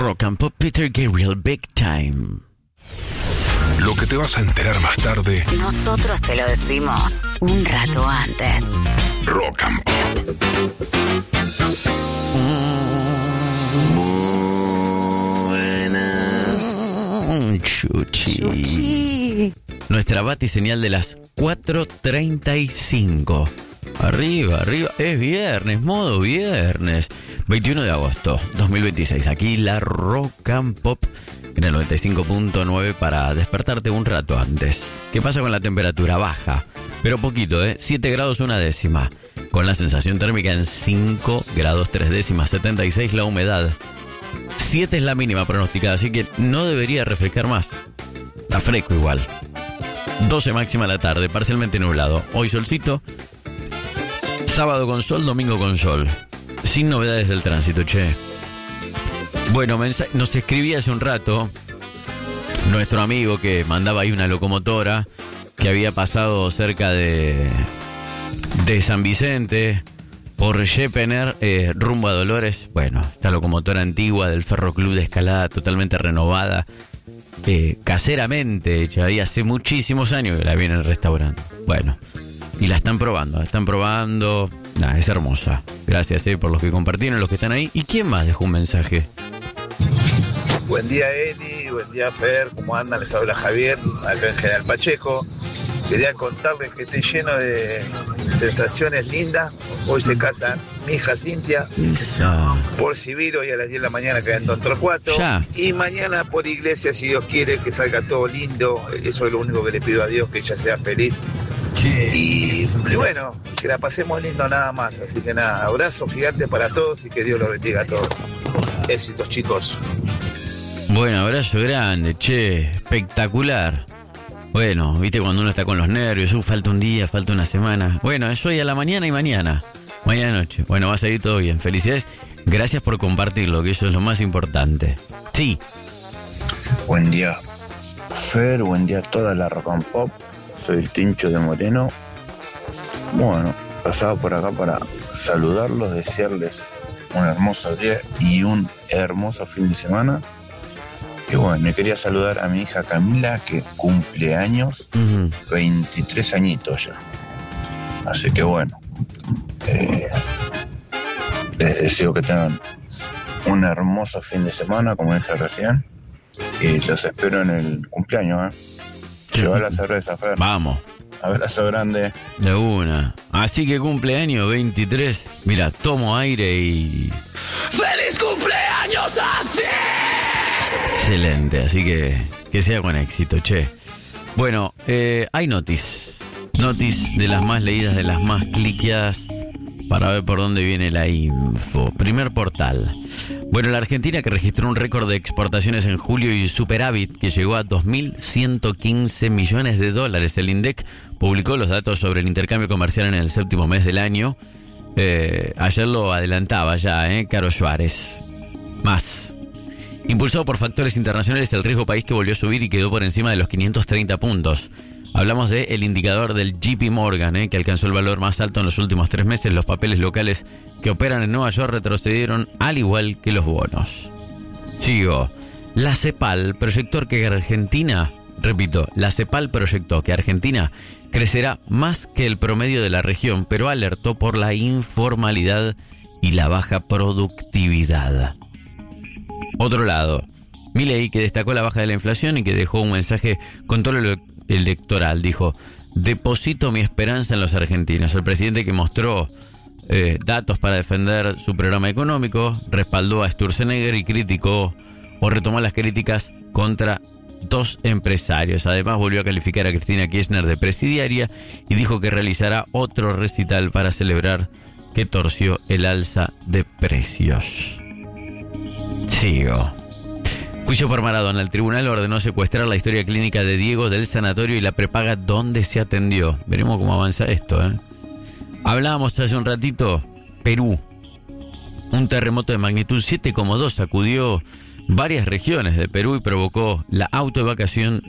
Rock and Pop, Peter Gabriel, Big Time. Lo que te vas a enterar más tarde, nosotros te lo decimos un rato antes. Rock and Pop. Chuchi. Nuestra batiseñal de las 4:35. Arriba, arriba. Es viernes, modo viernes. 21 de agosto 2026. Aquí la Rock and Pop en el 95.9 para despertarte un rato antes. ¿Qué pasa con la temperatura? Baja, pero poquito, 7 grados 1 décima. Con la sensación térmica en 5 grados 3 décimas. 76 la humedad. 7 es la mínima pronosticada, así que no debería refrescar más. Está fresco igual. 12 máxima la tarde, parcialmente nublado. Hoy solcito. Sábado con sol, domingo con sol. Sin novedades del tránsito, che. Bueno, nos escribía hace un rato nuestro amigo que mandaba ahí una locomotora que había pasado cerca de San Vicente por Jepener, rumbo a Dolores. Bueno, esta locomotora antigua del Ferroclub de Escalada, totalmente renovada, caseramente hecha, ahí hace muchísimos años que la vienen restaurando. Bueno, y la están probando. Nah, es hermosa. Gracias por los que compartieron, los que están ahí. ¿Y quién más dejó un mensaje? Buen día, Eli. Buen día, Fer. ¿Cómo andan? Les habla Javier, acá en General Pacheco. Quería contarles que estoy lleno de sensaciones lindas. Hoy se casa mi hija Cintia por civil, hoy a las 10 de la mañana queda en Don Torcuato. Y mañana por iglesia, si Dios quiere, que salga todo lindo. Eso es lo único que le pido a Dios, que ella sea feliz. Y bueno, que la pasemos lindo nada más. Así que nada, abrazo gigante para todos y que Dios los bendiga a todos. Éxitos, chicos. Bueno, abrazo grande, che, espectacular. Bueno, viste cuando uno está con los nervios, falta un día, falta una semana. Bueno, es hoy a la mañana y mañana noche. Bueno, va a salir todo bien. Felicidades, gracias por compartirlo, que eso es lo más importante. Sí. Buen día, Fer, buen día a toda la Rock and Pop. Soy el Tincho de Moreno. Bueno, pasaba por acá para saludarlos, desearles un hermoso día y un hermoso fin de semana. Y bueno, me quería saludar a mi hija Camila, que cumple años, 23 añitos ya. Así que bueno, les deseo que tengan un hermoso fin de semana, como dije recién, y los espero en el cumpleaños, Lleva la cerveza, Fer. Vamos. Abrazo grande. De una. Así que cumpleaños 23. Mira, tomo aire y... ¡Feliz cumpleaños así! Excelente, así que sea con éxito, che. Bueno, hay notis de las más leídas, de las más cliqueadas, para ver por dónde viene la info. Primer portal. Bueno, la Argentina, que registró un récord de exportaciones en julio y superávit que llegó a 2.115 millones de dólares. El INDEC publicó los datos sobre el intercambio comercial en el séptimo mes del año. Ayer lo adelantaba ya, Caro Suárez. Más. Impulsado por factores internacionales, el riesgo país que volvió a subir y quedó por encima de los 530 puntos. Hablamos del indicador del JP Morgan, que alcanzó el valor más alto en los últimos 3 meses. Los papeles locales que operan en Nueva York retrocedieron al igual que los bonos. Sigo. La CEPAL proyectó que Argentina, la CEPAL proyectó que Argentina crecerá más que el promedio de la región, pero alertó por la informalidad y la baja productividad. Otro lado, Milei, que destacó la baja de la inflación y que dejó un mensaje con todo lo electoral, dijo: deposito mi esperanza en los argentinos. El presidente, que mostró datos para defender su programa económico, respaldó a Sturzenegger y criticó o retomó las críticas contra 2 empresarios. Además, volvió a calificar a Cristina Kirchner de presidiaria y dijo que realizará otro recital para celebrar que torció el alza de precios. Sigo. Juicio por Maradona. El tribunal ordenó secuestrar la historia clínica de Diego del sanatorio y la prepaga donde se atendió. Veremos cómo avanza esto, Hablábamos hace un ratito. Perú. Un terremoto de magnitud 7,2 sacudió varias regiones de Perú y provocó la autoevacuación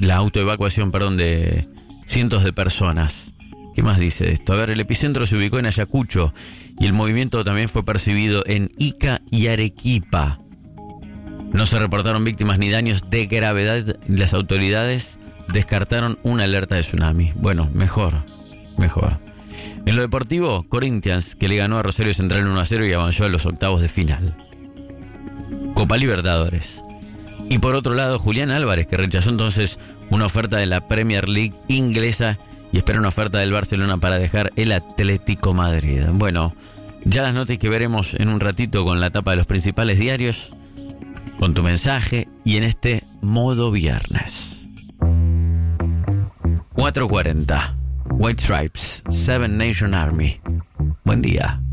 de cientos de personas. ¿Qué más dice esto? A ver, el epicentro se ubicó en Ayacucho y el movimiento también fue percibido en Ica y Arequipa. No se reportaron víctimas ni daños de gravedad. Las autoridades descartaron una alerta de tsunami. Bueno, mejor. En lo deportivo, Corinthians, que le ganó a Rosario Central 1-0 y avanzó a los octavos de final. Copa Libertadores. Y por otro lado, Julián Álvarez, que rechazó entonces una oferta de la Premier League inglesa y espera una oferta del Barcelona para dejar el Atlético Madrid. Bueno, ya las notas que veremos en un ratito con la tapa de los principales diarios, con tu mensaje y en este modo viernes. 4:40. White Stripes, Seven Nation Army. Buen día.